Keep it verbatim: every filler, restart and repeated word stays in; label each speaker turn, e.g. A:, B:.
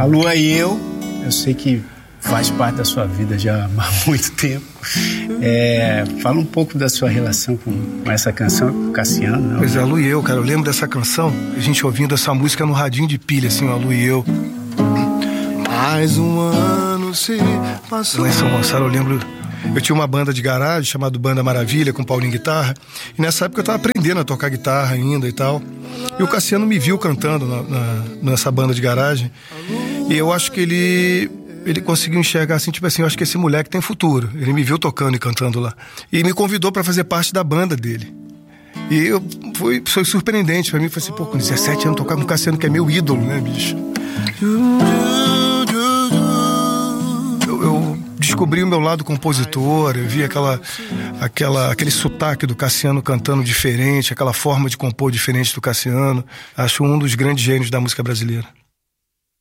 A: A Lua e eu, eu sei que faz parte da sua vida já há muito tempo. É, fala um pouco da sua relação com, com essa canção, com o Cassiano. Não?
B: Pois é, a Lu e eu, cara, eu lembro dessa canção, a gente ouvindo essa música no radinho de pilha, assim, a Lu e eu. Mais um ano se passou. Lá em São Gonçalo, eu lembro, eu tinha uma banda de garagem chamada Banda Maravilha, com Paulinho Guitarra, e nessa época eu tava aprendendo a tocar guitarra ainda e tal. E o Cassiano me viu cantando na, na, nessa banda de garagem, e eu acho que ele... ele conseguiu enxergar assim, tipo assim, eu acho que esse moleque tem futuro. Ele me viu tocando e cantando lá. E me convidou pra fazer parte da banda dele. E eu foi, foi surpreendente pra mim. Falei assim, pô, com dezessete anos tocar com o Cassiano, que é meu ídolo, né, bicho? Eu, eu descobri o meu lado compositor, eu vi aquela, aquela, aquele sotaque do Cassiano cantando diferente, aquela forma de compor diferente do Cassiano. Acho um dos grandes gênios da música brasileira.